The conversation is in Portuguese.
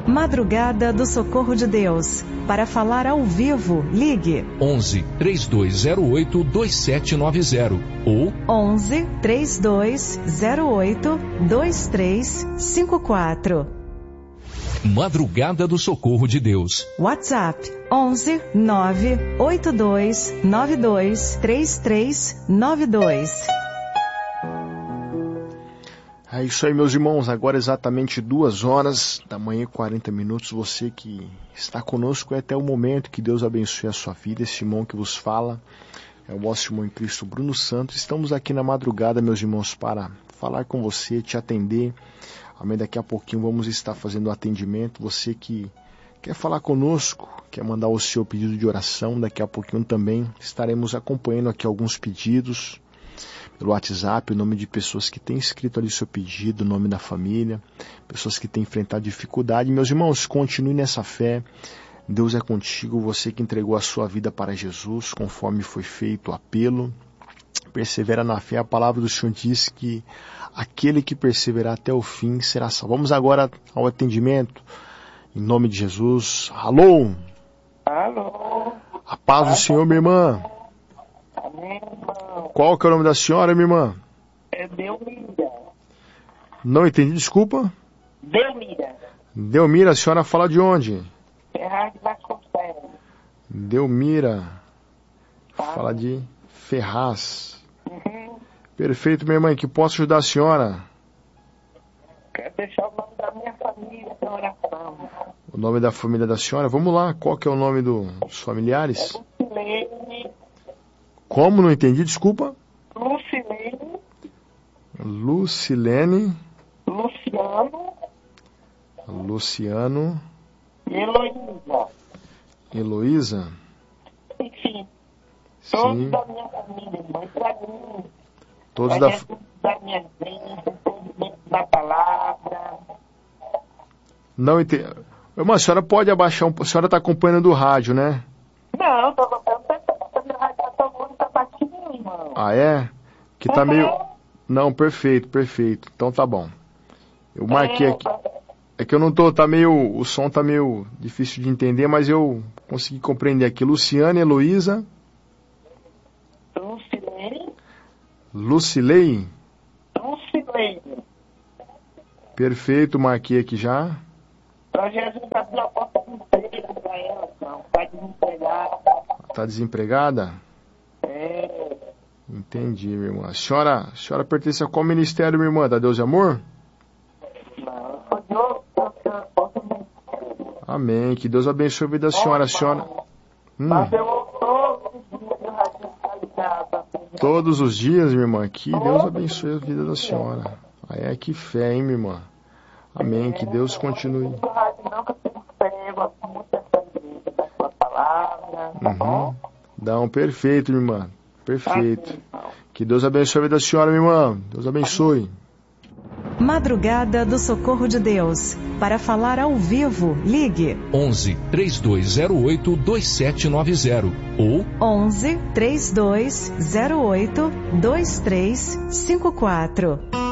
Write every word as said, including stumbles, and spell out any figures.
Madrugada do Socorro de Deus. Para falar ao vivo, ligue onze, três dois zero oito, dois sete nove zero ou onze, três dois zero oito, dois três cinco quatro. Madrugada do Socorro de Deus. WhatsApp onze, nove oito dois nove dois três três nove dois. É isso aí, meus irmãos, agora exatamente duas horas da manhã e quarenta minutos, você que está conosco é até o momento, que Deus abençoe a sua vida. Esse irmão que vos fala é o vosso irmão em Cristo, Bruno Santos. Estamos aqui na madrugada, meus irmãos, para falar com você, te atender. Amém, daqui a pouquinho vamos estar fazendo o atendimento. Você que quer falar conosco, quer mandar o seu pedido de oração, daqui a pouquinho também estaremos acompanhando aqui alguns pedidos pelo WhatsApp, o nome de pessoas que têm escrito ali o seu pedido, o nome da família, pessoas que têm enfrentado dificuldade. Meus irmãos, continue nessa fé, Deus é contigo, você que entregou a sua vida para Jesus, conforme foi feito o apelo, persevera na fé. A palavra do Senhor diz que aquele que perseverar até o fim será salvo. Vamos agora ao atendimento, em nome de Jesus. Alô? Alô? A paz do Senhor, minha irmã. Amém, irmão. Qual que é o nome da senhora, minha irmã? É Delmira. Não entendi, desculpa. Delmira. Delmira, a senhora fala de onde? Ferraz de Vasconcelos. Delmira. Tá. Fala de Ferraz. Uhum. Perfeito, minha irmã, que posso ajudar a senhora? Quero deixar o nome da minha família na oração. O nome da família da senhora? Vamos lá, qual que é o nome do, dos familiares? É Lucilene. Como? Não entendi, desculpa. Lucilene. Lucilene. Luciano. Luciano. E Heloísa. Heloísa. Enfim. Todos Sim. da minha família, irmão. Pra mim. Todos pra da... Jesus da minha vida, todos dentro da palavra. Não entendi. Irmã, a senhora pode abaixar um... A senhora está acompanhando o rádio, né? Não, tô botando meu rádio tá tomando sapatinho, irmão. Ah, é? Que tá meio... Não, perfeito, perfeito. Então tá bom. Eu marquei aqui. É que eu não tô, tá meio... O som tá meio difícil de entender, mas eu consegui compreender aqui. Luciana, Heloísa. Lucilene. Lucilei. Lucilene. Perfeito, marquei aqui já. Pra Jesus abrir a porta de emprego pra ela, não. Tá desempregada. Tá desempregada? É. Entendi, minha irmã. A senhora, a senhora pertence a qual ministério, minha irmã? Da Deus e Amor? Não, eu sou de outro, outro ministério. Amém. Que Deus abençoe a vida da senhora. A senhora... Hum. Mas eu todos os dias eu rádio tá ligado. Todos os dias, minha irmã. Que Deus abençoe a vida da senhora. Aí é que fé, hein, minha irmã. Amém. Que Deus continue. Não rádio não, que eu tenho pego muito essa igreja da sua palavra, tá bom? Dá um perfeito, minha irmã. Perfeito. Que Deus abençoe a vida da senhora, minha irmã. Deus abençoe. Madrugada do Socorro de Deus. Para falar ao vivo, ligue onze, três dois zero oito, dois sete nove zero ou onze, três dois zero oito, dois três cinco quatro.